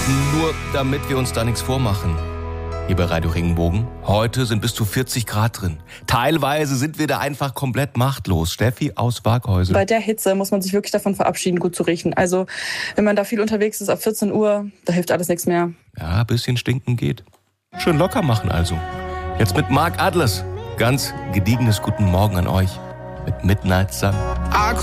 Nur damit wir uns da nichts vormachen. Hier bei Radio Regenbogen. Heute sind bis zu 40 Grad drin. Teilweise sind wir da einfach komplett machtlos. Steffi aus Waghäusel. Bei der Hitze muss man sich wirklich davon verabschieden, gut zu riechen. Also, wenn man da viel unterwegs ist, ab 14 Uhr, da hilft alles nichts mehr. Ja, ein bisschen stinken geht. Schön locker machen also. Jetzt mit Mark Adlers. Ganz gediegenes Guten Morgen an euch. Mit Midnight Sun.